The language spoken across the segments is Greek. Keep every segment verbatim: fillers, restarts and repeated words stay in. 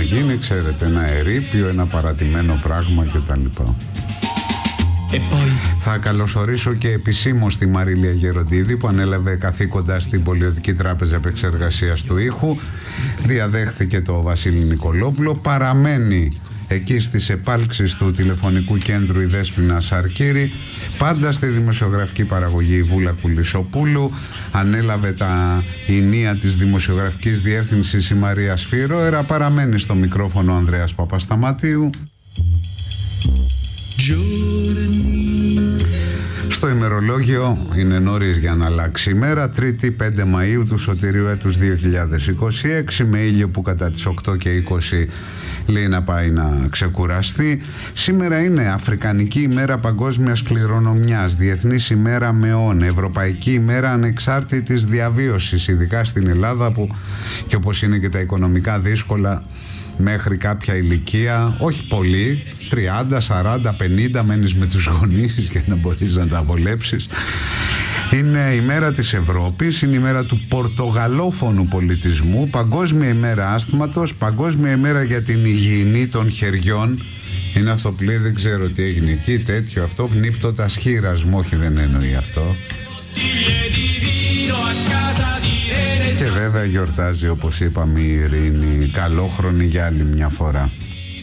γίνει, ξέρετε, ένα ερείπιο, ένα παρατημένο πράγμα κτλ. E poi... Θα καλωσορίσω και επισήμως τη Μαρίλια Γεροντίδη, που ανέλαβε καθήκοντα στην Πολιτική Τράπεζα Επεξεργασίας του Ήχου. Διαδέχθηκε το Βασίλη Νικολόπουλο. Παραμένει εκεί στις επάλξεις του τηλεφωνικού κέντρου η Δέσποινα Σαρκύρη. Πάντα στη δημοσιογραφική παραγωγή η Βούλα Κουλισσοπούλου. Ανέλαβε τα ηνία της δημοσιογραφικής διεύθυνσης η Μαρία Σφύρωερα. Παραμένει στο μικρόφωνο ο Ανδρέας Παπασταματίου. Στο ημερολόγιο είναι νωρίς για να αλλάξει η μέρα. Τρίτη πέντε Μαΐου του σωτηρίου έτους δύο χιλιάδες είκοσι έξι, με ήλιο που κατά τις οκτώ και είκοσι λέει να πάει να ξεκουραστεί. Σήμερα είναι Αφρικανική ημέρα παγκόσμιας κληρονομιάς, Διεθνής ημέρα μεών, Ευρωπαϊκή ημέρα ανεξάρτητης διαβίωσης, ειδικά στην Ελλάδα που και όπως είναι και τα οικονομικά δύσκολα, μέχρι κάποια ηλικία, όχι πολύ, τριάντα, σαράντα, πενήντα μένεις με τους γονείς για να μπορείς να τα βολέψεις. Είναι η μέρα της Ευρώπης, είναι η μέρα του πορτογαλόφωνου πολιτισμού, παγκόσμια ημέρα άσθματος, παγκόσμια ημέρα για την υγιεινή των χεριών. Είναι αυτό που λέει, δεν ξέρω τι έγινε εκεί, τέτοιο, αυτό, πνίπτωτα σχήρας μου, όχι δεν εννοεί αυτό. Και βέβαια γιορτάζει, όπως είπαμε, η Ειρήνη. Καλόχρονη για άλλη μια φορά.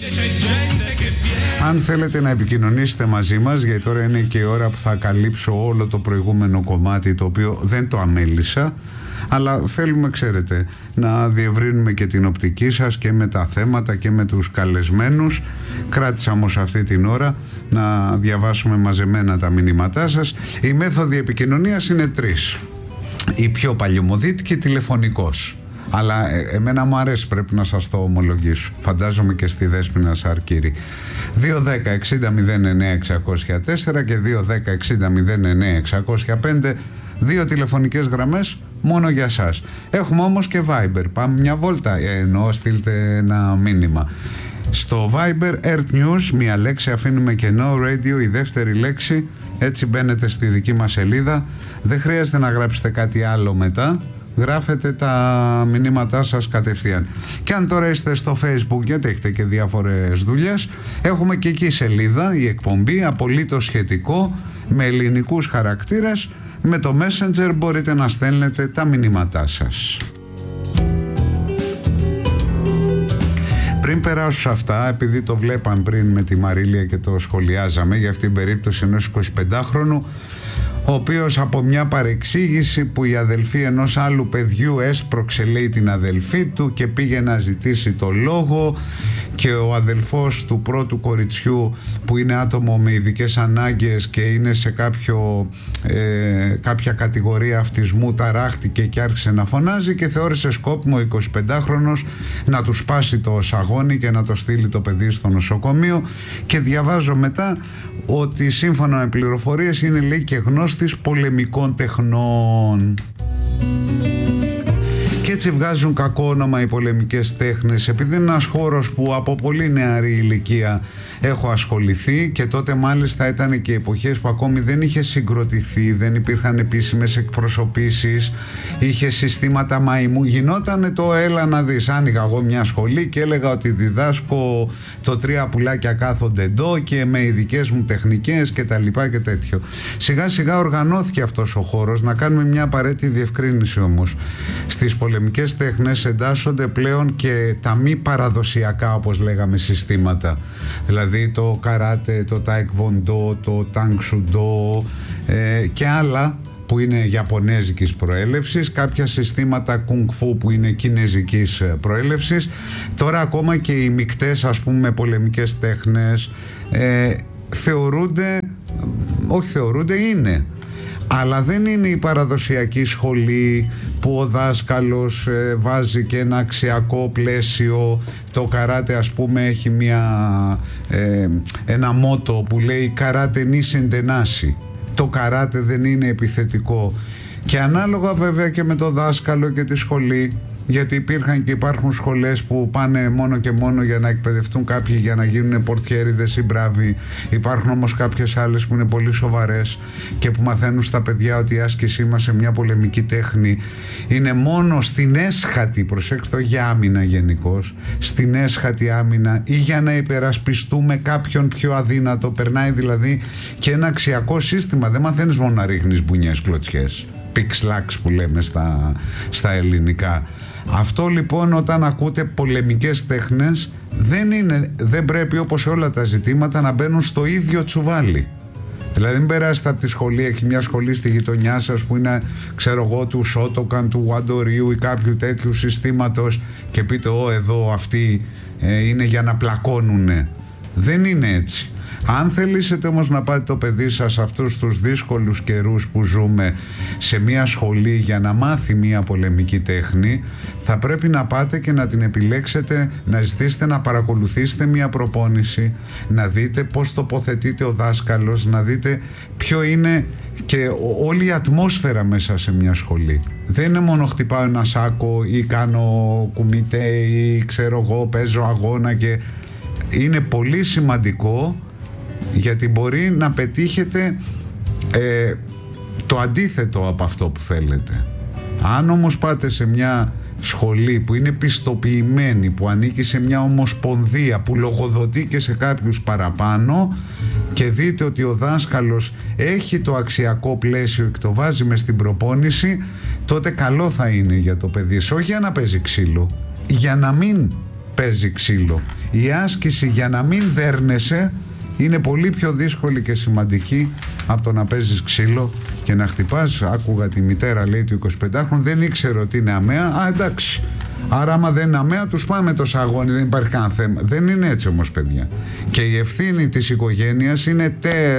Αν θέλετε να επικοινωνήσετε μαζί μας, γιατί τώρα είναι και η ώρα που θα καλύψω όλο το προηγούμενο κομμάτι, το οποίο δεν το αμέλησα, αλλά θέλουμε, ξέρετε, να διευρύνουμε και την οπτική σας και με τα θέματα και με τους καλεσμένους. Κράτησα όμως αυτή την ώρα να διαβάσουμε μαζεμένα τα μηνύματά σας. Οι μέθοδοι επικοινωνίας είναι τρεις. Η πιο παλιωμοδίτικη, τηλεφωνικός. Αλλά ε, εμένα μου αρέσει, πρέπει να σας το ομολογήσω. Φαντάζομαι και στη Δέσποινα Σαρκύρη. δύο δέκα εξήντα μηδέν εννέα εξακόσια τέσσερα και δύο δέκα εξήντα μηδέν εννέα εξακόσια πέντε. Δύο τηλεφωνικές γραμμές μόνο για σας. Έχουμε όμως και Viber. Πάμε μια βόλτα, ε, εννοώ στείλτε ένα μήνυμα. Στο Viber, Earth News, μια λέξη αφήνουμε κενό, Radio, η δεύτερη λέξη. Έτσι μπαίνετε στη δική μας σελίδα. Δεν χρειάζεται να γράψετε κάτι άλλο μετά. Γράφετε τα μηνύματά σας κατευθείαν. Και αν τώρα είστε στο Facebook, γιατί έχετε και διάφορες δουλειές, έχουμε και εκεί σελίδα, η εκπομπή, απολύτως σχετικό, με ελληνικούς χαρακτήρες. Με το Messenger μπορείτε να στέλνετε τα μηνύματά σας. Πριν περάσω σε αυτά, επειδή το βλέπαμε πριν με τη Μαρίλια και το σχολιάζαμε, για αυτήν την περίπτωση ενός εικοσιπεντάχρονου, ο οποίος από μια παρεξήγηση που η αδελφή ενός άλλου παιδιού έσπρωξε, λέει, την αδελφή του και πήγε να ζητήσει το λόγο, και ο αδελφός του πρώτου κοριτσιού, που είναι άτομο με ειδικές ανάγκες και είναι σε κάποιο, ε, κάποια κατηγορία αυτισμού, ταράχτηκε και άρχισε να φωνάζει και θεώρησε σκόπιμο ο εικοσιπεντάχρονος να του σπάσει το σαγόνι και να το στείλει το παιδί στο νοσοκομείο. Και διαβάζω μετά ότι σύμφωνα με πληροφορίες είναι, λέει, και γνώστης πολεμικών τεχνών. Και έτσι βγάζουν κακό όνομα οι πολεμικές τέχνες, επειδή είναι ένας χώρος που από πολύ νεαρή ηλικία έχω ασχοληθεί, και τότε μάλιστα ήταν και εποχές που ακόμη δεν είχε συγκροτηθεί, δεν υπήρχαν επίσημες εκπροσωπήσεις, είχε συστήματα μαϊμού, γινότανε το έλα να δεις. Άνοιγα εγώ μια σχολή και έλεγα ότι διδάσκω το τρία πουλάκια κάθονται ντο και με ειδικές μου τεχνικές και τα λοιπά και τέτοιο. Σιγά σιγά οργανώθηκε αυτός ο χώρος. Να κάνουμε μια απαραίτητη διευκρίνηση όμως. Στις πολεμικές τέχνες εντάσσονται πλέον και τα μη παραδοσιακά, όπως λέγαμε, συστήματα. Δηλαδή το καράτε, το τάικβοντό, το τάνξουντό ε, και άλλα που είναι ιαπωνέζικης προέλευσης, κάποια συστήματα κουνγκ-φου που είναι κινέζικης προέλευσης. Τώρα ακόμα και οι μικτές, ας πούμε, πολεμικές τέχνες ε, θεωρούνται, όχι θεωρούνται, είναι. Αλλά δεν είναι η παραδοσιακή σχολή που ο δάσκαλος ε, βάζει και ένα αξιακό πλαίσιο. Το καράτε, ας πούμε, έχει μια, ε, ένα μότο που λέει «Καράτε νη συντενάσει». Το καράτε δεν είναι επιθετικό. Και ανάλογα βέβαια και με το δάσκαλο και τη σχολή, γιατί υπήρχαν και υπάρχουν σχολές που πάνε μόνο και μόνο για να εκπαιδευτούν κάποιοι για να γίνουν πορτιέριδες ή μπράβοι. Υπάρχουν όμως κάποιες άλλες που είναι πολύ σοβαρές και που μαθαίνουν στα παιδιά ότι η άσκησή μας σε μια πολεμική τέχνη είναι μόνο στην έσχατη, προσέξτε, για άμυνα γενικώς, στην έσχατη άμυνα ή για να υπερασπιστούμε κάποιον πιο αδύνατο. Περνάει δηλαδή και ένα αξιακό σύστημα. Δεν μαθαίνεις μόνο να ρίχνεις μπουνιές, κλωτσιές, πιξλάξ που λέμε στα, στα ελληνικά. Αυτό λοιπόν, όταν ακούτε πολεμικές τέχνες, δεν, είναι, δεν πρέπει όπως σε όλα τα ζητήματα να μπαίνουν στο ίδιο τσουβάλι. Δηλαδή μην περάσετε από τη σχολή, έχει μια σχολή στη γειτονιά σας που είναι, ξέρω εγώ, του Σότοκαν, του Γουαντορίου ή κάποιου τέτοιου συστήματος και πείτε «Ω, εδώ αυτοί ε, είναι για να πλακώνουνε». Δεν είναι έτσι. Αν θελήσετε όμως να πάτε το παιδί σας αυτούς τους δύσκολους καιρούς που ζούμε σε μια σχολή για να μάθει μια πολεμική τέχνη, θα πρέπει να πάτε και να την επιλέξετε, να ζητήσετε να παρακολουθήσετε μια προπόνηση, να δείτε πώς τοποθετείται ο δάσκαλος, να δείτε ποιο είναι και όλη η ατμόσφαιρα μέσα σε μια σχολή. Δεν είναι μόνο χτυπάω ένα σάκο ή κάνω κουμιτέ ή ξέρω εγώ παίζω αγώνα, και είναι πολύ σημαντικό γιατί μπορεί να πετύχετε ε, το αντίθετο από αυτό που θέλετε. Αν όμως πάτε σε μια σχολή που είναι πιστοποιημένη, που ανήκει σε μια ομοσπονδία, που λογοδοτεί και σε κάποιους παραπάνω, και δείτε ότι ο δάσκαλος έχει το αξιακό πλαίσιο και το βάζει μες στην προπόνηση, τότε καλό θα είναι για το παιδί. Όχι για να παίζει ξύλο, για να μην παίζει ξύλο. Η άσκηση για να μην δέρνεσαι είναι πολύ πιο δύσκολη και σημαντική από το να παίζεις ξύλο και να χτυπάς. Άκουγα τη μητέρα, λέει, του εικοσιπεντάχρονου, δεν ήξερε ότι είναι αμαία. Α, εντάξει. Άρα άμα δεν είναι αμαία τους πάμε το σαγόνι, δεν υπάρχει καν θέμα. Δεν είναι έτσι όμως, παιδιά. Και η ευθύνη της οικογένειας είναι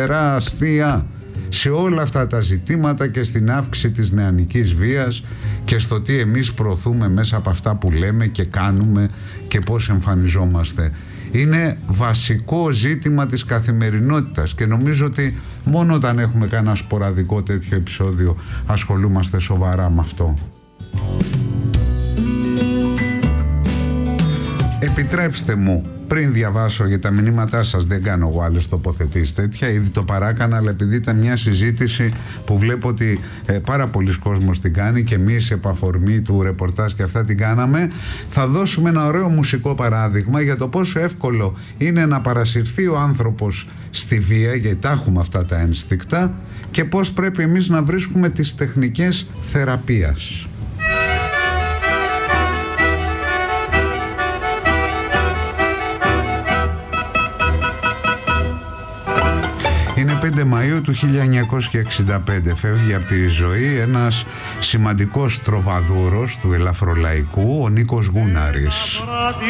τεράστια σε όλα αυτά τα ζητήματα και στην αύξηση της νεανικής βίας και στο τι εμείς προωθούμε μέσα από αυτά που λέμε και κάνουμε και πώς εμφανιζόμαστε. Είναι βασικό ζήτημα της καθημερινότητας και νομίζω ότι μόνο όταν έχουμε κανένα σποραδικό τέτοιο επεισόδιο ασχολούμαστε σοβαρά με αυτό. Επιτρέψτε μου, πριν διαβάσω για τα μηνύματά σας, δεν κάνω εγώ άλλες τοποθετήσεις τέτοια, ήδη το παράκανα, αλλά επειδή ήταν μια συζήτηση που βλέπω ότι ε, πάρα πολλοί κόσμος την κάνει και εμείς επ' αφορμή του ρεπορτάζ και αυτά την κάναμε, θα δώσουμε ένα ωραίο μουσικό παράδειγμα για το πόσο εύκολο είναι να παρασυρθεί ο άνθρωπος στη βία, γιατί τα έχουμε αυτά τα ένστικτα, και πώς πρέπει εμείς να βρίσκουμε τις τεχνικές θεραπείας. Είναι πέντε Μαΐου του χίλια εννιακόσια εξήντα πέντε. Φεύγει από τη ζωή ένας σημαντικός τροβαδούρος του ελαφρολαϊκού, ο Νίκος Γούναρης.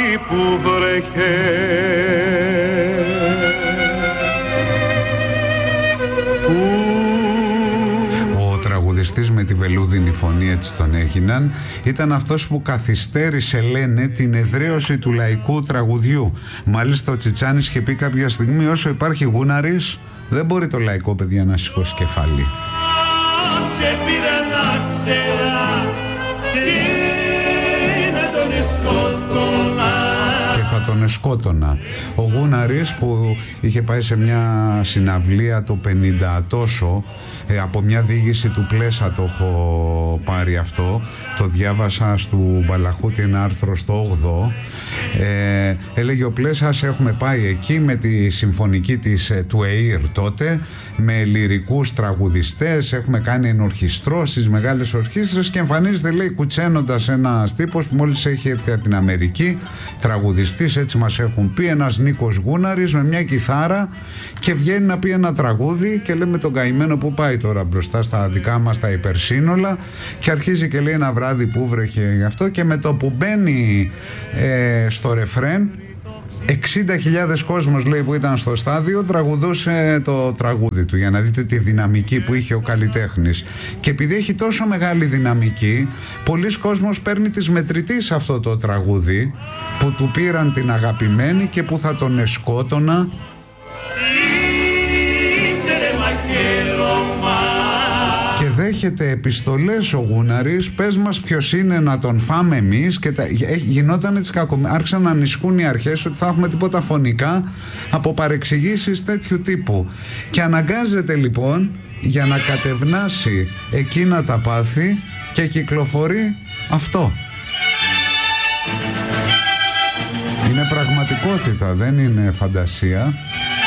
Ο τραγουδιστής με τη βελούδινη φωνή, έτσι τον έγιναν, ήταν αυτός που καθυστέρησε, λένε, την εδραίωση του λαϊκού τραγουδιού. Μάλιστα ο Τσιτσάνης είχε πει κάποια στιγμή, όσο υπάρχει Γούναρης δεν μπορεί το λαϊκό, παιδιά, να σηκώσει κεφάλι. Και θα τον εσκότωνα. Ο Γούναρης, που είχε πάει σε μια συναυλία το πενήντα τόσο, ε, από μια διήγηση του Πλέσα το έχω πάρει αυτό, το διάβασα του Μπαλαχούτη ένα άρθρο στο όγδοο, ε, έλεγε ο Πλέσας, έχουμε πάει εκεί με τη συμφωνική της ε, του ΕΙΡ τότε, με λυρικούς τραγουδιστές, έχουμε κάνει ενορχιστρώσεις, μεγάλες ορχήστρες, και εμφανίζεται, λέει, κουτσένοντας ένας τύπος που μόλις έχει έρθει από την Αμερική, τραγουδιστής, έτσι μας έχουν πει, ένας Νίκος Γούναρης με μια κιθάρα, και βγαίνει να πει ένα τραγούδι και λέμε τον καημένο που πάει τώρα μπροστά στα δικά μας τα υπερσύνολα, και αρχίζει και λέει ένα βράδυ που βρέχε γι' αυτό, και με το που μπαίνει ε, στο ρεφρέν, εξήντα χιλιάδες κόσμος, λέει, που ήταν στο στάδιο τραγουδούσε το τραγούδι του, για να δείτε τη δυναμική που είχε ο καλλιτέχνης. Και επειδή έχει τόσο μεγάλη δυναμική, πολλοί κόσμος παίρνει της μετρητής αυτό το τραγούδι που του πήραν την αγαπημένη και που θα τον εσκότωνα. Και δέχεται επιστολές ο Γούναρης, πες μας ποιος είναι να τον φάμε εμείς, και τα, γινόταν τις κακομοίρες, άρχισαν να ανισχούν οι αρχές ότι θα έχουμε τίποτα φωνικά από παρεξηγήσεις τέτοιου τύπου, και αναγκάζεται λοιπόν για να κατευνάσει εκείνα τα πάθη και κυκλοφορεί αυτό. Είναι πραγματικότητα, δεν είναι φαντασία.